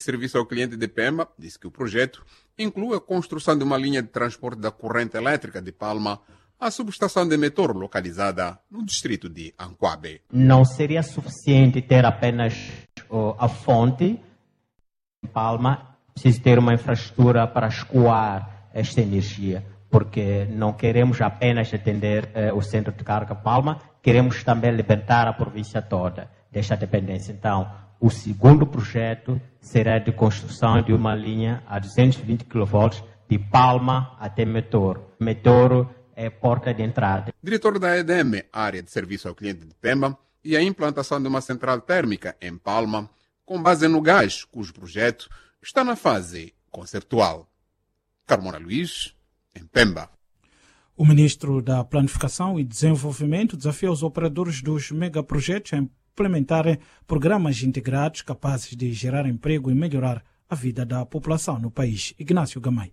serviço ao cliente de Pemba disse que o projeto inclui a construção de uma linha de transporte da corrente elétrica de Palma à subestação de Metoro, localizada no distrito de Anquabe. Não seria suficiente ter apenas a fonte em Palma, precisa ter uma infraestrutura para escoar esta energia, porque não queremos apenas atender o centro de carga Palma, queremos também libertar a província toda desta dependência. Então, o segundo projeto será de construção de uma linha a 220 kV de Palma até Metoro. Metoro é porta de entrada. Diretor da EDM, área de serviço ao cliente de Pemba, e a implantação de uma central térmica em Palma, com base no gás, cujo projeto está na fase conceptual. Carmona Luiz, em Pemba. O ministro da Planificação e Desenvolvimento desafia os operadores dos megaprojetos a implementarem programas integrados capazes de gerar emprego e melhorar a vida da população no país. Ignácio Gamay.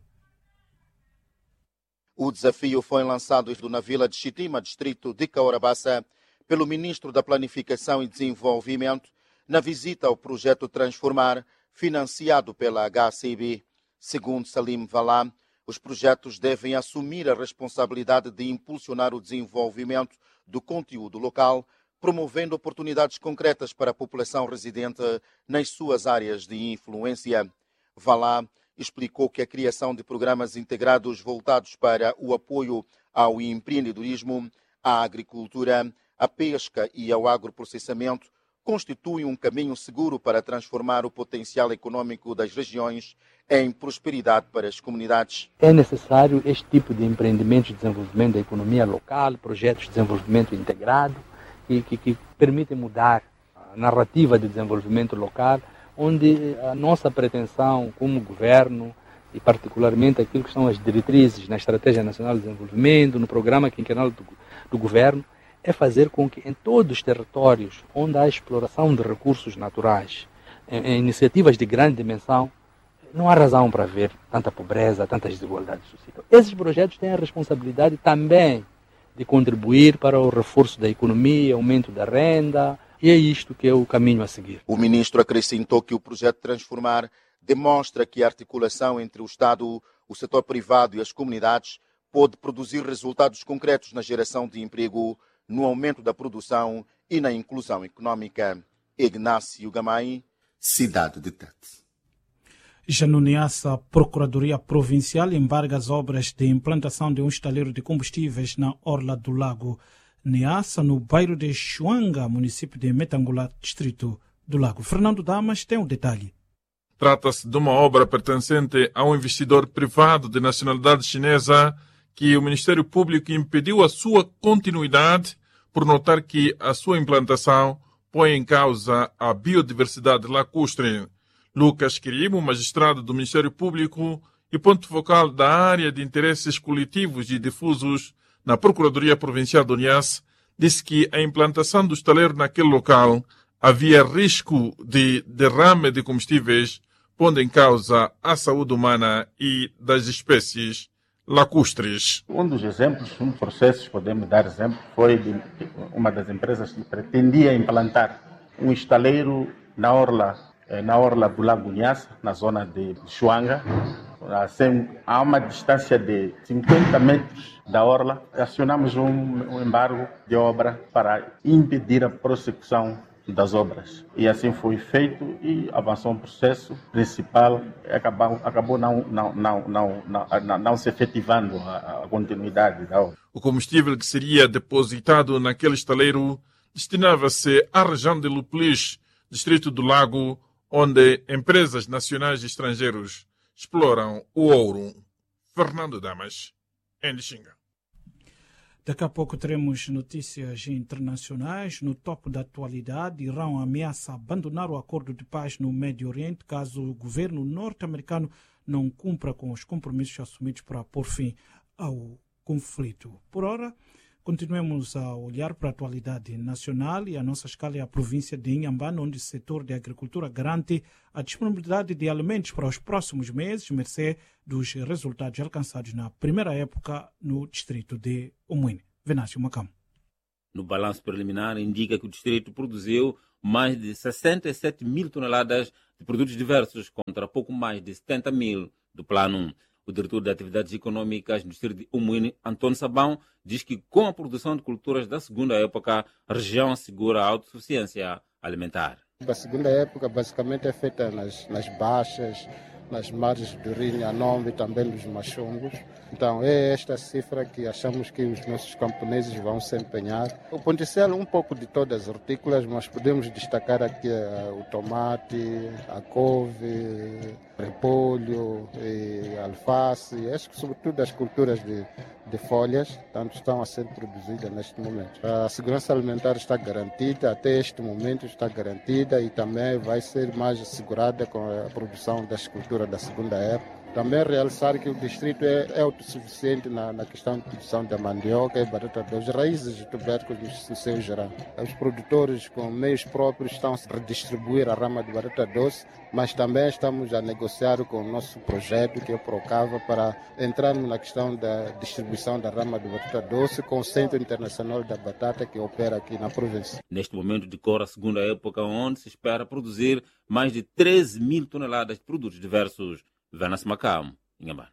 O desafio foi lançado na vila de Chitima, distrito de Caorabassa, pelo ministro da Planificação e Desenvolvimento, na visita ao projeto Transformar, financiado pela HCB. Segundo Salim Valá, os projetos devem assumir a responsabilidade de impulsionar o desenvolvimento do conteúdo local, promovendo oportunidades concretas para a população residente nas suas áreas de influência. Valá explicou que a criação de programas integrados voltados para o apoio ao empreendedorismo, à agricultura, à pesca e ao agroprocessamento constitui um caminho seguro para transformar o potencial econômico das regiões em prosperidade para as comunidades. É necessário este tipo de empreendimentos de desenvolvimento da economia local, projetos de desenvolvimento integrado, que permitem mudar a narrativa de desenvolvimento local, onde a nossa pretensão como governo, e particularmente aquilo que são as diretrizes na Estratégia Nacional de Desenvolvimento, no programa quinquenal do governo, é fazer com que em todos os territórios onde há exploração de recursos naturais, em iniciativas de grande dimensão, não há razão para ver tanta pobreza, tantas desigualdades sociais. Esses projetos têm a responsabilidade também de contribuir para o reforço da economia, aumento da renda, e é isto que é o caminho a seguir. O ministro acrescentou que o projeto Transformar demonstra que a articulação entre o Estado, o setor privado e as comunidades pode produzir resultados concretos na geração de emprego, no aumento da produção e na inclusão econômica. Ignácio Gamay, Cidade de Tete. Já no Niassa, a Procuradoria Provincial embarga as obras de implantação de um estaleiro de combustíveis na Orla do Lago Niassa, no bairro de Chuanga, município de Metangula, distrito do Lago. Fernando Damas tem o detalhe. Trata-se de uma obra pertencente a um investidor privado de nacionalidade chinesa que o Ministério Público impediu a sua continuidade por notar que a sua implantação põe em causa a biodiversidade lacustre. Lucas Quirimo, magistrado do Ministério Público e ponto focal da área de interesses coletivos e difusos na Procuradoria Provincial do Niassa, disse que a implantação do estaleiro naquele local havia risco de derrame de combustíveis, pondo em causa a saúde humana e das espécies lacustres. Um dos exemplos, um processo, podemos dar exemplo, foi de uma das empresas que pretendia implantar um estaleiro na orla do Lago Niassa, na zona de Chuanga, assim, a uma distância de 50 metros da orla. Acionamos um embargo de obra para impedir a prossecução das obras. E assim foi feito e avançou um processo principal, acabou não se efetivando a continuidade da obra. O combustível que seria depositado naquele estaleiro destinava-se à região de Luplis, distrito do Lago, onde empresas nacionais e estrangeiros exploram o ouro. Fernando Damas, em Lixinga. Daqui a pouco teremos notícias internacionais. No topo da atualidade, Irão ameaça abandonar o acordo de paz no Médio Oriente caso o governo norte-americano não cumpra com os compromissos assumidos para pôr fim ao conflito. Por ora, continuemos a olhar para a atualidade nacional e a nossa escala é a província de Inhambane, onde o setor de agricultura garante a disponibilidade de alimentos para os próximos meses, mercê dos resultados alcançados na primeira época no distrito de Umuine. Venâncio Macam. No balanço preliminar indica que o distrito produziu mais de 67 mil toneladas de produtos diversos contra pouco mais de 70 mil do Plano. O diretor de Atividades Econômicas do distrito de Umuine, Antônio Sabão, diz que com a produção de culturas da segunda época, a região assegura a autossuficiência alimentar. A segunda época basicamente é feita nas baixas, nas margens do Rio Nhanombe e também nos Machongos. Então é esta cifra que achamos que os nossos camponeses vão se empenhar. O potencial é um pouco de todas as hortícolas, mas podemos destacar aqui o tomate, a couve, repolho, e alface, acho que sobretudo as culturas de folhas, tanto estão a ser produzidas neste momento. A segurança alimentar está garantida, até este momento está garantida e também vai ser mais assegurada com a produção das culturas da segunda época. Também realçar que o distrito é autossuficiente na questão de produção da mandioca e batata doce, raízes e tubérculos no seu geral. Os produtores com meios próprios estão a redistribuir a rama de batata doce, mas também estamos a negociar com o nosso projeto, que é o Procava, para entrarmos na questão da distribuição da rama de batata doce com o Centro Internacional da Batata, que opera aqui na província. Neste momento decorre a segunda época, onde se espera produzir mais de 13 mil toneladas de produtos diversos. Venas Macam, Inhambane.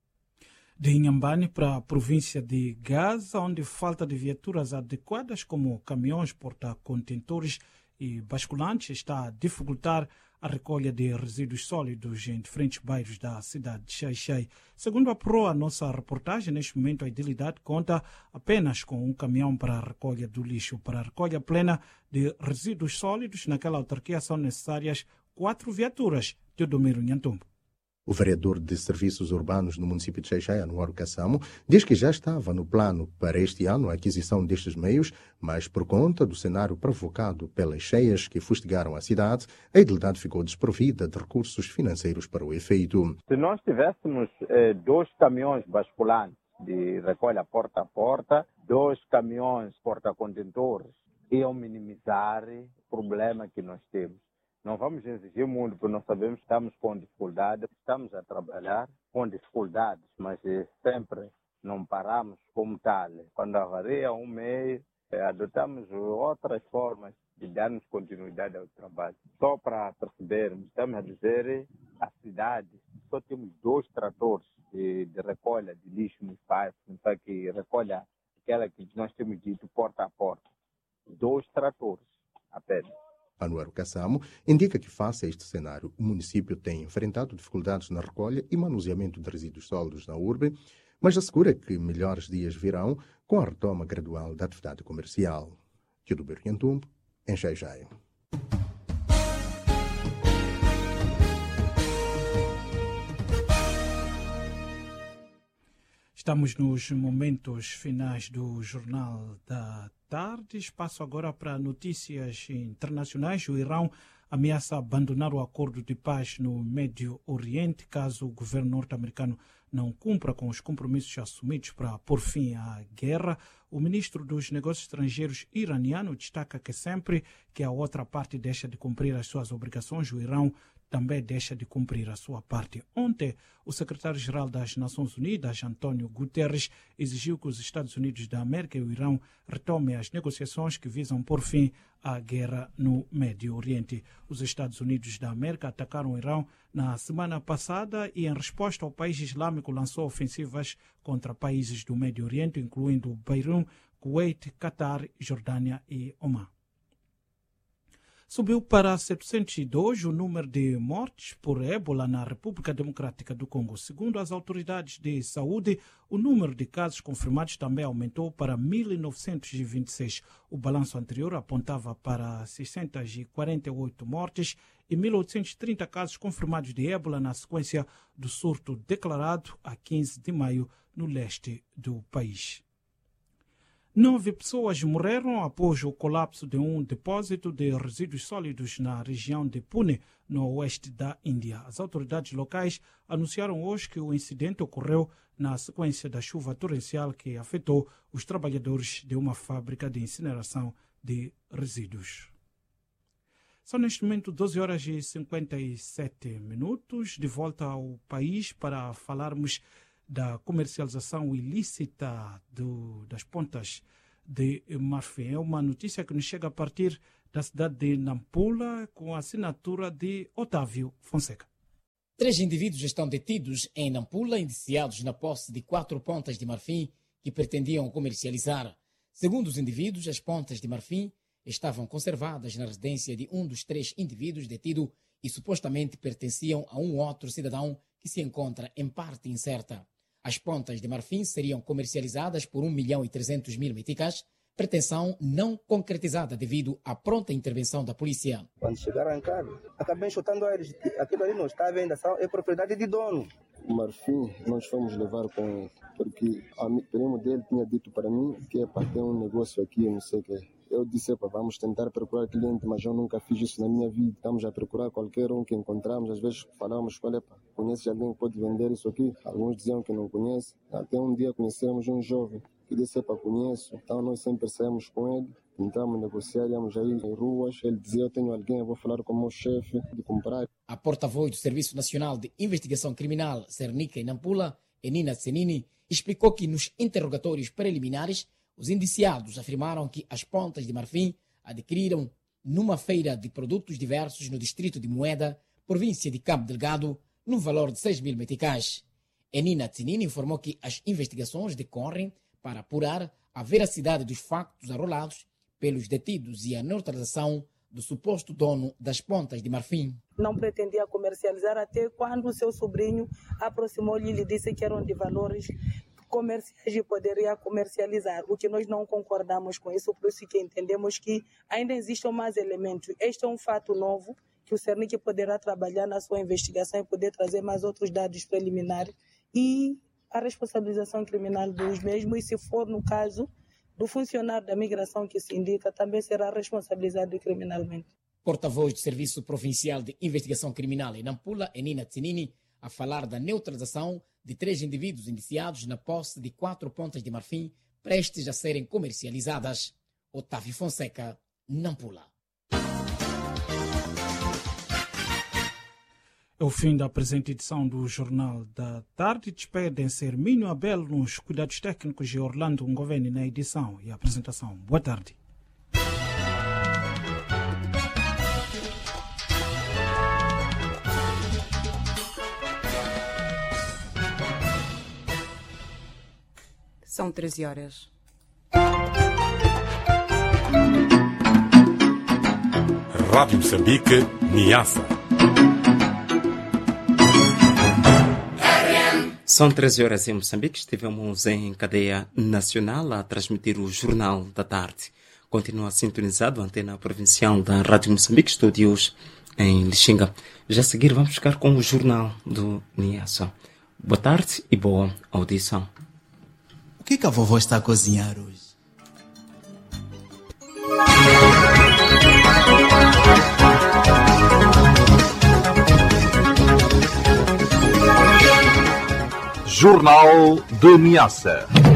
De Inhambane para a província de Gaza, onde falta de viaturas adequadas como caminhões porta-contentores e basculantes está a dificultar a recolha de resíduos sólidos em diferentes bairros da cidade de Xai-Xai. Segundo apurou a nossa reportagem, neste momento a idilidade conta apenas com um caminhão para a recolha do lixo. Para a recolha plena de resíduos sólidos, naquela autarquia são necessárias 4 viaturas. Teodomiro Nhantumbo. O vereador de Serviços Urbanos no município de Xai-Xai, Anuário Kassamo, diz que já estava no plano para este ano a aquisição destes meios, mas por conta do cenário provocado pelas cheias que fustigaram a cidade, a idilidade ficou desprovida de recursos financeiros para o efeito. Se nós tivéssemos 2 caminhões basculantes de recolha porta a porta, 2 caminhões porta-contentores, iam minimizar o problema que nós temos. Não vamos exigir muito, porque nós sabemos que estamos com dificuldade, estamos a trabalhar com dificuldades, mas sempre não paramos como tal. Quando avaria um meio, adotamos outras formas de darmos continuidade ao trabalho. Só para percebermos, estamos a dizer, a cidade, só temos 2 tratores de recolha de lixo nos bairros, que recolha aquela que nós temos dito porta a porta. 2 tratores apenas. Anuário Kassamo indica que, face a este cenário, o município tem enfrentado dificuldades na recolha e manuseamento de resíduos sólidos na urbe, mas assegura que melhores dias virão com a retoma gradual da atividade comercial. Teodomiro Nhantumbo, em Xai-Xai. Estamos nos momentos finais do Jornal da Tarde. Passo agora para notícias internacionais. O Irão ameaça abandonar o acordo de paz no Médio Oriente caso o governo norte-americano não cumpra com os compromissos assumidos para pôr fim à guerra. O ministro dos Negócios Estrangeiros iraniano destaca que sempre que a outra parte deixa de cumprir as suas obrigações, o Irão também deixa de cumprir a sua parte. Ontem, o secretário-geral das Nações Unidas, António Guterres, exigiu que os Estados Unidos da América e o Irão retomem as negociações que visam pôr fim à guerra no Médio Oriente. Os Estados Unidos da América atacaram o Irão na semana passada e, em resposta, o país islâmico lançou ofensivas contra países do Médio Oriente, incluindo Beirute, Kuwait, Catar, Jordânia e Omã. Subiu para 702 o número de mortes por ébola na República Democrática do Congo. Segundo as autoridades de saúde, o número de casos confirmados também aumentou para 1.926. O balanço anterior apontava para 648 mortes e 1.830 casos confirmados de ébola na sequência do surto declarado a 15 de maio no leste do país. 9 pessoas morreram após o colapso de um depósito de resíduos sólidos na região de Pune, no oeste da Índia. As autoridades locais anunciaram hoje que o incidente ocorreu na sequência da chuva torrencial que afetou os trabalhadores de uma fábrica de incineração de resíduos. São neste momento 12 horas e 57 minutos. De volta ao país para falarmos da comercialização ilícita das pontas de marfim. É uma notícia que nos chega a partir da cidade de Nampula, com a assinatura de Otávio Fonseca. 3 indivíduos estão detidos em Nampula, indiciados na posse de 4 pontas de marfim que pretendiam comercializar. Segundo os indivíduos, as pontas de marfim estavam conservadas na residência de um dos 3 indivíduos detidos e supostamente pertenciam a um outro cidadão que se encontra em parte incerta. As pontas de marfim seriam comercializadas por 1.300.000 meticais, pretensão não concretizada devido à pronta intervenção da polícia. Quando chegaram em casa, acabei chutando a eles. Aquilo ali não está à venda, é propriedade de dono. O marfim nós fomos levar com ele, porque o primo dele tinha dito para mim que é para ter um negócio aqui, não sei o quê. Eu disse, vamos tentar procurar cliente, mas eu nunca fiz isso na minha vida. Estamos a procurar qualquer um que encontramos. Às vezes falamos, conhece alguém que pode vender isso aqui? Alguns diziam que não conhece. Até um dia conhecemos um jovem que disse, conheço. Então nós sempre saímos com ele, tentamos negociar, íamos aí em ruas. Ele dizia, eu tenho alguém, eu vou falar com o meu chefe de comprar. A porta-voz do Serviço Nacional de Investigação Criminal, Cernica, em Nampula, Enina Tsenini, explicou que nos interrogatórios preliminares, os indiciados afirmaram que as pontas de marfim adquiriram numa feira de produtos diversos no distrito de Moeda, província de Cabo Delgado, no valor de 6.000 meticais. Enina Tsenini informou que as investigações decorrem para apurar a veracidade dos factos arrolados pelos detidos e a neutralização do suposto dono das pontas de marfim. Não pretendia comercializar até quando o seu sobrinho aproximou-lhe e lhe disse que eram de valores comerciais e poderia comercializar, o que nós não concordamos com isso, por isso que entendemos que ainda existem mais elementos. Este é um fato novo que o Cernic poderá trabalhar na sua investigação e poder trazer mais outros dados preliminares e a responsabilização criminal dos mesmos, e se for no caso do funcionário da migração que se indica, também será responsabilizado criminalmente. Porta-voz do Serviço Provincial de Investigação Criminal em Nampula, Enina Tsenini, a falar da neutralização de 3 indivíduos indiciados na posse de 4 pontas de marfim prestes a serem comercializadas. Otávio Fonseca, Nampula. É o fim da presente edição do Jornal da Tarde. Despedem-se Hermínio Abel nos cuidados técnicos e Orlando Ngoveni na edição e apresentação. Boa tarde. São 13 horas. Rádio Moçambique, Niassa. São 13 horas em Moçambique. Estivemos em cadeia nacional a transmitir o Jornal da Tarde. Continua sintonizado a antena provincial da Rádio Moçambique, estúdios em Lixinga. Já a seguir vamos ficar com o Jornal do Niassa. Boa tarde e boa audição. O que a vovó está a cozinhar hoje? Jornal de Niassa.